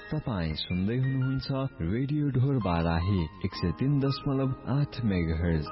तपाई सुन्दै हुनुहुन्छ रेडियो ढोर बाराही 103.8 मेगाहर्ज।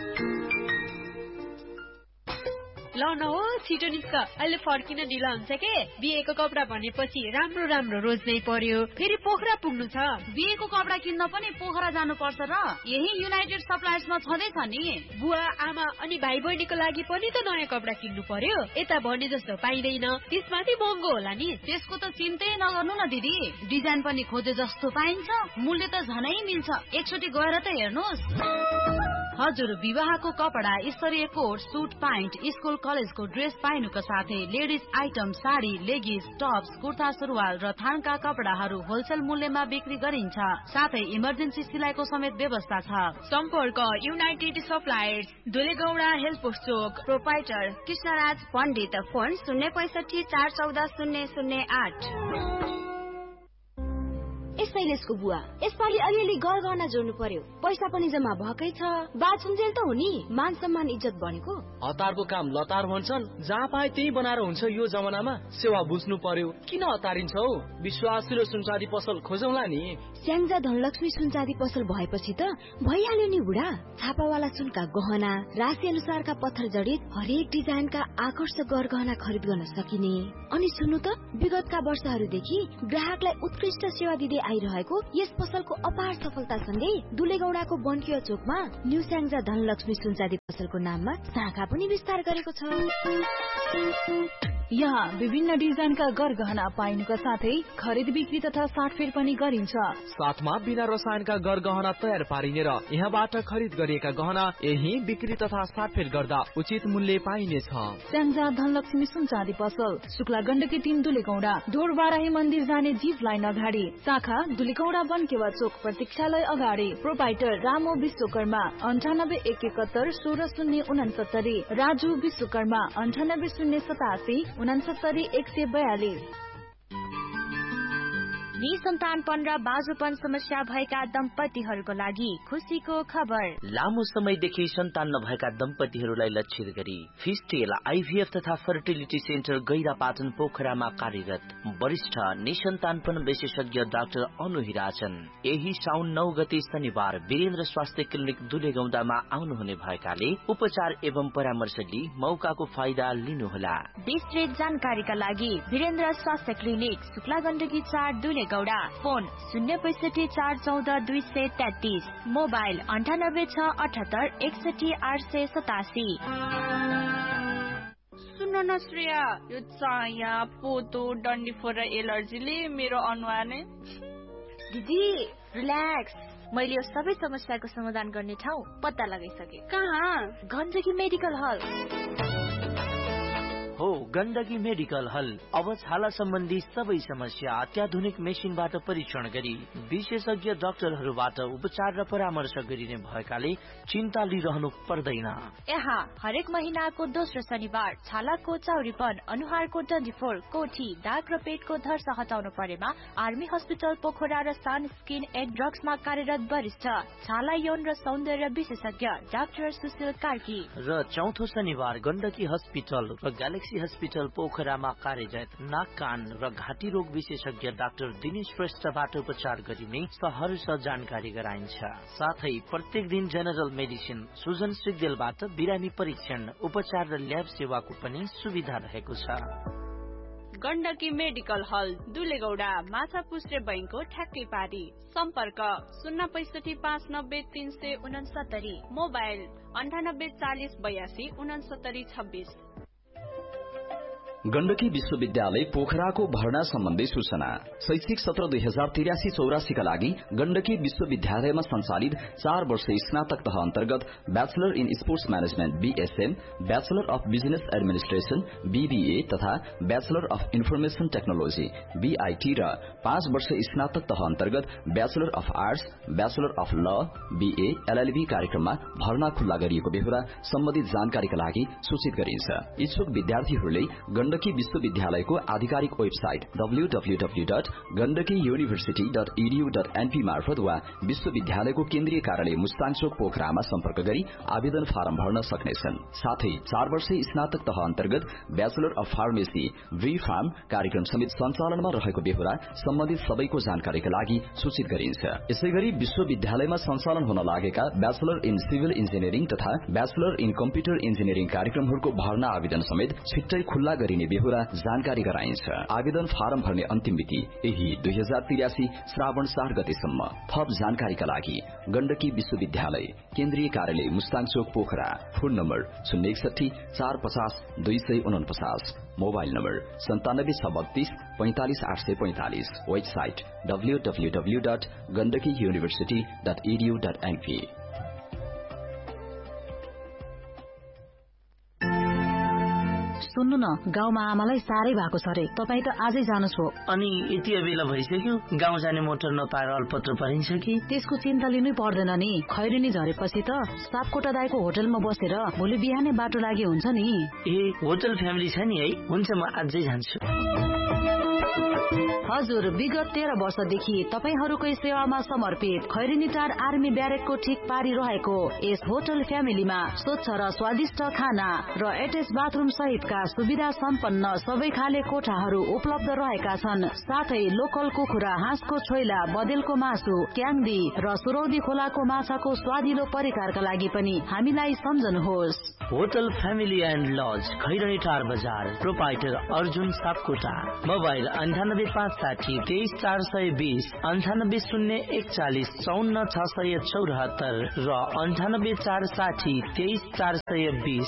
ल हो छिटो निस्क, अहिले फर्किन ढिला हुन्छ के। बिहेको कपडा भनेपछि राम्रो राम्रो रोज्नै पर्यो, फेरि पोखरा पुग्नु छ। बिहेको कपडा किन्न पनि पोखरा जानु पर्छ र यही युनाइटेड सप्लायर्समा छँदैछ नि। बुवा आमा अनि भाइ बहिनीको लागि पनि त नयाँ कपडा किन्नु पर्यो, यता भने जस्तो पाइँदैन, त्यसमाथि महँगो होला नि। त्यसको त चिन्तै नगर्नु न दिदी, डिजाइन पनि खोजे जस्तो पाइन्छ, मूल्य त झनै मिल्छ। एकचोटि गएर त हेर्नुहोस्। हजुर, विवाहको कपडा, स्तरीय कोट, सुट प्यान्ट, स्कुल कलेजको ड्रेस पाइनुको साथै ladies item, sari, लेगिज, Tops, kurta सुरुवाल र थानका कपडाहरू होलसेल मूल्यमा बिक्री गरिन्छ। साथै इमर्जेन्सी सिलाइको समेत व्यवस्था छ। सम्पर्क युनाइटेड सप्लायर्स, दुलेगौडा हेल्थ पोस्ट चोक, प्रोपाइटर कृष्णराज पण्डित, फोन 065 414 008। शैलेशको बुवा, यसपालि अलिअलि गहना जोड्नु पर्यो, पैसा पनि जम्मा भएकै छ। बाछुन्जेल त हो नि, मान सम्मान इज्जत बनेको। हतारको काम लतार भन्छन्, जहाँ पाए त्यही बनाएर हुन्छ। यो जमानामा सेवा बुझ्नु पर्यो, किन हतारिन्छ हौ? विश्वासिलो सुनचाँदी पसल खोजौला नि। स्याङ्जा धनलक्ष्मी सुनचाँदी पसल भएपछि त भइहाल्यो नि बुढा। छापावाला सुनका गहना, राशि अनुसारका पत्थर जडित हरेक डिजाइनका आकर्षक गहना खरिद गर्न सकिने। अनि सुन्नु त, विगतका वर्षहरूदेखि ग्राहकलाई उत्कृष्ट सेवा दिँदै आइरहेको यस पसलको अपार सफलतासँगै दुलेगौडाको बन्किया चोकमा न्यू स्याङ्जा धनलक्ष्मी सुनचाँदी पसलको नाममा शाखा पनि विस्तार गरेको छ। यहाँ विभिन्न डिजाइनका गहना पाइनुका साथै खरिद बिक्री तथा साटफेर पनि गरिन्छ। साथमा बिना रसायनका गहना तयार पारिने र यहाँबाट खरिद गरिएका गहना यही बिक्री तथा साटफेर गर्दा उचित मूल्य पाइनेछ। स्याङ्जा धनलक्ष्मी सुनचाँदी पसल, शुक्ला गण्डकी 3 दुलेगौडा, ढोर बाराही मन्दिर जाने जीप लाइन अगाडि, शाखा दुलेगौडा बन्केवा चोक प्रतीक्षालय अगाडि। प्रोपाइटर रामो विश्वकर्मा, 98 71 16 069, राजु विश्वकर्मा, 98 087 69 142। निसन्तानपन र बाजुपन समस्या भएका दम्पतिहरूको लागि खुसीको खबर। लामो समयदेखि सन्तान नभएका दम्पतिहरूलाई लक्षित गरी फिस्टेल आइभीएफ तथा फर्टिलिटी सेन्टर गैरापाटन पोखरामा कार्यरत वरिष्ठ निसन्तानपन विशेषज्ञ डाक्टर अनु हिराचन यही साउन 9 गते शनिबार वीरेन्द्र स्वास्थ्य क्लिनिक दुलेगौडामा आउनुहुने भएकाले उपचार एवं परामर्श लिई मौकाको फाइदा लिनुहोला। विस्तृत जानकारीका लागि वीरेन्द्र स्वास्थ्य clinic, Shukla Gandaki 4 दुलेगौडा, phone 065 414 233, mobile 98 678 61 887। सुन न श्रेया, यो चाया पोतो डन्डीफोर र एलर्जीले मेरो अनुहार नै। दिदी रिल्याक्स, मैले यो सबै समस्याको समाधान गर्ने ठाउँ पत्ता लगाइसके। कहाँ? गण्डकी मेडिकल हल हो। गण्डकी मेडिकल हल अब छाला सम्बन्धी सबै समस्या अत्याधुनिक मेसिनबाट परीक्षण गरी विशेषज्ञ डाक्टरहरूबाट उपचार र परामर्श गरिने भएकाले चिन्ता लिइरहनु पर्दैन। यहाँ हरेक महिनाको दोस्रो शनिबार छालाको चाउरीपन, अनुहारको डन्डीफोर, कोठी, दाग र पेटको धर्स हटाउनु परेमा आर्मी हस्पिटल पोखरा र सान स्किन एन्ड ड्रग्समा कार्यरत वरिष्ठ छाला यौन र सौन्दर्य विशेषज्ञ डाक्टर सुशील कार्की र चौथो शनिबार गण्डकी हस्पिटल र ग्यालेक्सी हस्पिटल पोखरामा कार्यरत नाक कान र घाँटी रोग विशेषज्ञ डाक्टर दिनेश श्रेष्ठबाट उपचार गरिने सहर्ष जानकारी गराइन्छ। साथै प्रत्येक दिन जेनरल मेडिसिन सुजन सिग्देलबाट बिरामी परीक्षण, उपचार र ल्याब सेवाको पनि सुविधा रहेको छ। गण्डकी मेडिकल हल दुलेगौडा, माछापुच्छ्रे बैंकको ठ्याक्कै पारी। सम्पर्क 065 590 369, मोबाइल 98 40 82 69 26। गण्डकी विश्वविद्यालय पोखराको भर्ना सम्बन्धी सूचना। शैक्षिक सत्र 2083-84 का लागि गण्डकी विश्वविद्यालयमा सञ्चालित 4 वर्ष स्नातक तह अन्तर्गत bachelor in sports management BSM, bachelor of business administration BBA तथा bachelor of information technology BIT र 5 वर्ष स्नातक तह अन्तर्गत bachelor of arts, bachelor of ल, BA, LLB कार्यक्रममा भर्ना खुल्ला गरिएको बेहोरा सम्बन्धित जानकारीका लागि सूचित गरिन्छ। इच्छुक विद्यार्थीहरूले गण्डकी विश्वविद्यालयको आधिकारिक वेबसाइट www.gandakiyuniversity.edu.np मार्फत वा विश्वविद्यालयको केन्द्रीय कार्यालय मुस्ताङचोक पोखरामा सम्पर्क गरी आवेदन फारम भर्न सक्नेछन्। साथै 4 वर्षे स्नातक तह अन्तर्गत bachelor of pharmacy be farm कार्यक्रम समेत सञ्चालनमा रहेको बेहोरा सम्बन्धित सबैको जानकारीका लागि सूचित गरिन्छ। यसैगरी विश्वविद्यालयमा सञ्चालन हुन लागेका ब्याचलर इन सिभिल इन्जिनियरिङ तथा ब्याचलर इन कम्प्युटर इन्जिनियरिङ कार्यक्रमहरूको भर्ना आवेदन समेत छिट्टै खुल्ला गरिने बेहोरा जानकारी गराइन्छ। आवेदन फारम भर्ने अन्तिम मिति यही 2083 श्रावण 4 गतेसम्म। थप जानकारीका लागि गण्डकी विश्वविद्यालय केन्द्रीय कार्यालय मुस्ताङचोक Pokhara. Phone number 061 450 249, mobile number 97 45 845, website www.gandakiyuniversity.edu.np। सुन्नु न, गाउँमा आमालाई साह्रै भएको छ रे। तपाईँ त आजै जानुहोस् हो। अनि यति बेला भइसक्यो, गाउँ जाने मोटर नपाएर अल्पत्र परिन्छ कि? त्यसको चिन्ता लिनै पर्दैन नि। खैरेनी झरेपछि त सापकोटा दाइको होटलमा बसेर भोलि बिहानै बाटो लागि हुन्छ नि। ए, होटल फ्यामिली छ नि है? हुन्छ, म आजै जान्छु। हजुर, विगत 13 वर्षदेखि तपाईहरूकै सेवामा समर्पित खैरेनीटार आर्मी ब्यारेकको ठिक पारी रहेको यस होटल फ्यामिलीमा स्वच्छ र स्वादिष्ट खाना र एटेच बाथरूम सहितका सुविधा सम्पन्न सबै खाले कोठाहरू उपलब्ध रहेका छन्। साथै लोकल कुखुरा, हाँसको छोइला, बदेलको मासु, क्याङ्दी र सुरौदी खोलाको माछाको स्वादिलो परिकारका लागि पनि हामीलाई सम्झनुहोस्। होटल फ्यामिली एन्ड लज, खैरेनीटार बजार, प्रोपाइटर अर्जुन सापकोटा। मोबाइल 9856 23420, 980140 54674 र 98460 23420।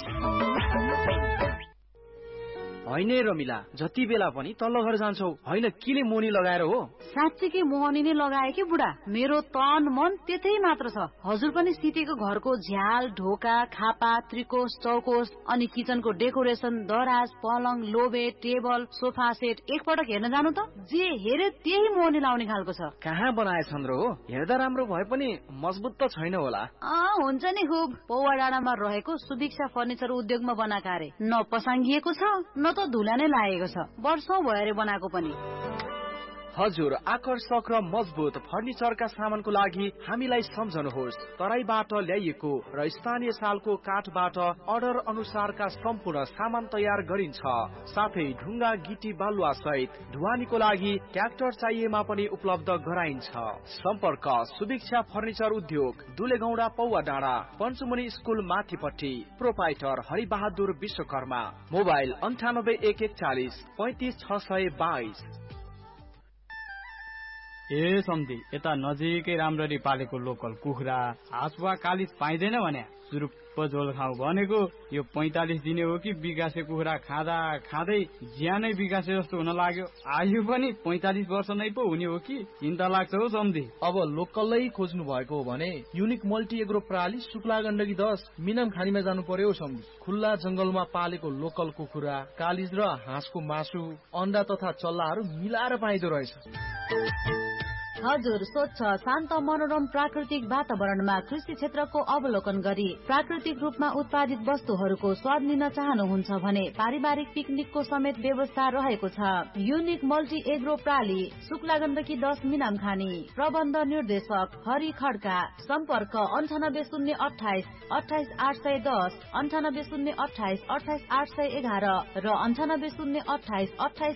होइन रमिला, जति बेला पनि तल्लो घर जान्छौ, होइन किले मोनी लगाएर हो? साँच्चीकै मोहनी नै लगाए कि बुढा। मेरो तन मन त्यतै मात्र छ। हजुर पनि सितेको घरको झ्याल, ढोका, खापा, त्रिकोश, चौकोश अनि किचनको डेकोरेसन, दराज, पलङ, लोबे, टेबल, सोफा सेट एकपटक हेर्न जानु त। जे हेरे त्यही मोहनी लाउने खालको छ। कहाँ बनाएछन् र हो? हेर्दा राम्रो भए पनि मजबुत त छैन होला। हुन्छ नि खुब। पौवा डाँडामा रहेको सुभिक्षा फर्निचर उद्योगमा बनाएका अरे। न पसाङ्गिएको छ न त धुला नै लागेको छ। वर्षौं भयो अरे बनाएको पनि। हजुर, आकर्षक र मजबुत फर्निचरका सामानको लागि हामीलाई सम्झनुहोस्। तराईबाट ल्याइएको र स्थानीय सालको काठबाट अर्डर अनुसारका सम्पूर्ण सामान तयार गरिन्छ। साथै ढुङ्गा, गिटी, बालुवा सहित ढुवानीको लागि ट्र्याक्टर चाहिएमा पनि उपलब्ध गराइन्छ। सम्पर्क सुभिक्षा फर्निचर उद्योग, दुलेगौडा, पौवा डाँडा, पञ्चमुनि स्कुल माथिपट्टि। प्रोपाइटर हरिबहादुर विश्वकर्मा। मोबाइल 98 140 35 622। ए सम्धी, यता नजिकै राम्ररी पालेको लोकल कुखुरा, हाँस वा कालिज पाइँदैन भने सुरुप्प झोल खाऊ भनेको यो 45 दिने हो कि विकासे कुखुरा खाँदा खाँदै ज्यानै विकासे जस्तो हुन लाग्यो। आयु पनि 45 वर्ष नै पो हुने हो कि? चिन्ता लाग्छ हो सम्धी। अब लोकलै खोज्नु भएको हो भने युनिक मल्टी एग्रो प्रणाली शुक्ला गण्डकी 10 मिनाम खानीमा जानु पर्यो सम्धी। खुल्ला जंगलमा पालेको लोकल कुखुरा, कालिज र हाँसको मासु, अन्डा तथा चल्लाहरू मिलाएर पाइदो रहेछ। हजुर, स्वच्छ, शान्त, मनोरम प्राकृतिक वातावरणमा कृषि क्षेत्रको अवलोकन गरी प्राकृतिक रूपमा उत्पादित वस्तुहरूको स्वाद लिन चाहनुहुन्छ भने पारिवारिक पिकनिकको समेत व्यवस्था रहेको छ। Unique multi agro प्राली, Shukla Gandaki 10 मिनाम खानी। प्रबन्ध निर्देशक हरि खड्का। सम्पर्क 98028 28810, 98028 28811 र 98028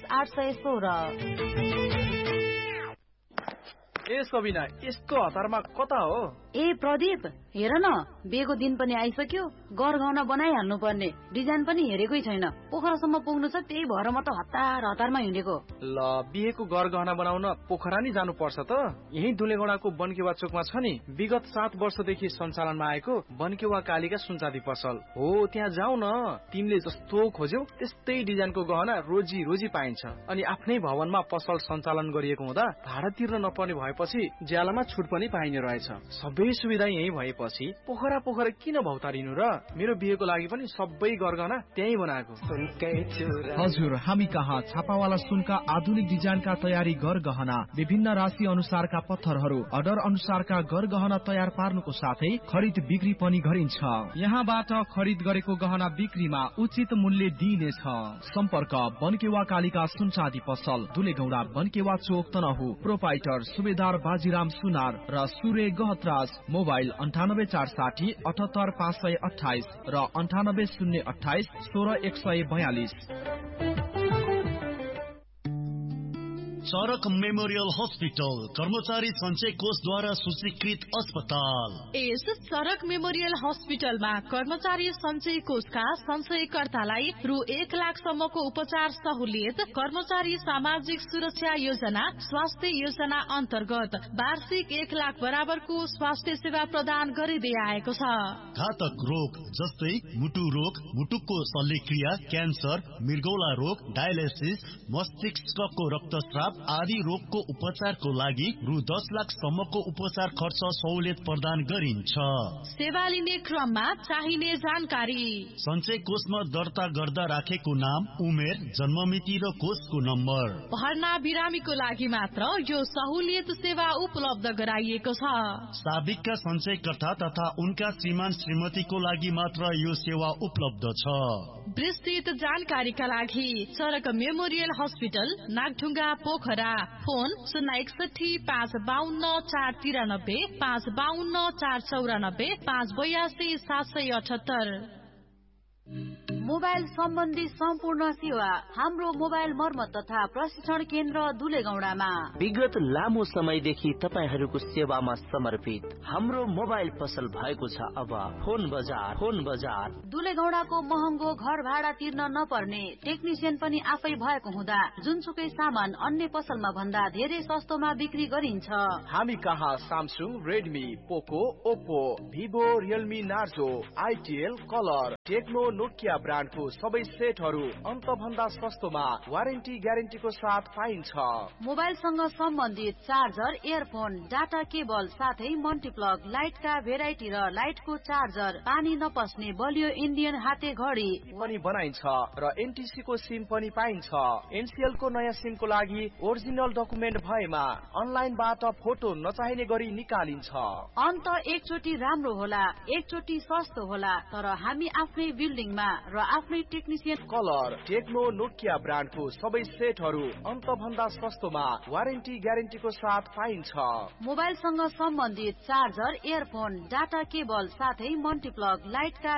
28816। ए सबिना, यस्तो हतारमा कता हो? ए प्रदीप, हेर न, बिहेको दिन पनि आइसक्यो। गरगहना बनाइहाल्नु पर्ने। डिजाइन पनि हेरेकै छैन। पोखरासम्म पुग्नु छ, त्यही भएर म त हतारमा हिँडेको। ल, बिहेको गरगहना बनाउन पोखरा नि जानु पर्छ त। यही दुलेगौडाको बनकेवा चोकमा छ नि, विगत 7 वर्षदेखि सञ्चालनमा आएको बनकेवा कालीका सुनचाँदी पसल हो। त्यहाँ जाऊ न। तिमीले जस्तो खोज्यौ त्यस्तै डिजाइनको गहना रोजी रोजी पाइन्छ। अनि आफ्नै भवनमा पसल सञ्चालन गरिएको हुँदा भाडा तिर्न नपर्ने भए भएपछि ज्यालामा छुट पनि पाइने रहेछ। सबै सुविधा यही भएपछि पोखरा किन भौतारिनु र? मेरो बिहेको लागि पनि सबै गरगहना त्यही बनाएको। हजुर, हामी कहाँ छापावाला सुनका आधुनिक डिजाइनका तयारी गरगहना, विभिन्न राशि अनुसारका पत्थरहरू, अर्डर अनुसारका गरगहना तयार पार्नुको साथै खरिद बिक्री पनि गरिन्छ। यहाँबाट खरिद गरेको गहना बिक्रीमा उचित मूल्य दिइनेछ। सम्पर्क बनकेवा कालिका सुन चाँदी पसल, दुलेगौडा बनकेवा चोक तनहु। प्रोपाइटर सुबेदार बाजीराम सुनार र सूर्य गहतराज। मोबाइल 9846 78528 र 98028 16142। चरक मेमोरियल हस्पिटल कर्मचारी सञ्चय कोषद्वारा सूचीकृत अस्पताल। यस चरक मेमोरियल हस्पिटलमा कर्मचारी सञ्चय कोषका सञ्चयकर्तालाई रु 1 लाखसम्मको उपचार सहुलियत, कर्मचारी सामाजिक सुरक्षा योजना, स्वास्थ्य योजना अन्तर्गत वार्षिक 1 लाख बराबरको स्वास्थ्य सेवा प्रदान गरिँदै आएको छ। घातक रोग जस्तै मुटु रोग, मुटुको शल्यक्रिया, क्यान्सर, मृगौला रोग, डायलिसिस, मस्तिष्कको रक्तस्राव आदि रोगको उपचारको लागि रु 10 लाखसम्मको उपचार खर्च सहुलियत प्रदान गरिन्छ। सेवा लिने क्रममा चाहिने जानकारी: सञ्चय कोषमा दर्ता गर्दा राखेको नाम, उमेर, जन्ममिति र कोषको नम्बर। भर्ना बिरामीको लागि मात्र यो सहुलियत सेवा उपलब्ध गराइएको छ। साबिकका सञ्चयकर्ता तथा उनका श्रीमान श्रीमतीको लागि मात्र यो सेवा उपलब्ध छ। विस्तृत जानकारीका लागि चरक memorial hospital, Nagdhunga, Pokhara. Phone 061 552 493 552 494 582 778। Mobile सम्बन्धी सम्पूर्ण सेवा हाम्रो मोबाइल मर्मत तथा प्रशिक्षण केन्द्र दुलेगौडामा। विगत लामो समयदेखि तपाईहरूको सेवामा समर्पित हाम्रो मोबाइल पसल भएको छ अब फोन बजार। दुलेगौडाको महँगो घर भाडा तिर्न नपर्ने, टेक्निसियन पनि आफै भएको हुँदा जुनसुकै सामान अन्य पसलमा भन्दा धेरै सस्तोमा बिक्री गरिन्छ। हामी कहाँ सामसुङ, रेडमी, पोको, Oppo, Vivo, Realme, Narzo, आइटिएल, colour, Tecno, Nokia ब्रान्डको सबै सेटहरू अन्तभन्दा सस्तोमा वारेन्टी ग्यारेन्टीको साथ पाइन्छ। मोबाइलसँग सम्बन्धित चार्जर, इयरफोन, डाटा केबल साथै मल्टिप्लग, लाइटका भेराइटी र लाइटको चार्जर, पानी नपस्ने बलियो इन्डियन हाते घडी पनि बनाइन्छ र एनटिसी को सिम पनि पाइन्छ। एनसीएल को नयाँ सिमको लागि ओरिजिनल डकुमेन्ट भएमा अनलाइनबाट फोटो नचाहिने गरी निकालिन्छ। अन्त एकचोटि राम्रो होला, एकचोटि सस्तो होला, तर हामी आफ्नै बिल्डिङमा र आफ्नै टेक्निसियन। कलर, टेक्नो, नोकिया ब्रान्डको सबै सेटहरू अन्तभन्दा सस्तोमा वारेन्टी ग्यारेन्टीको साथ पाइन्छ। मोबाइलसँग सम्बन्धित चार्जर, इयरफोन, डाटा केबल साथै मल्टिप्लग, लाइटका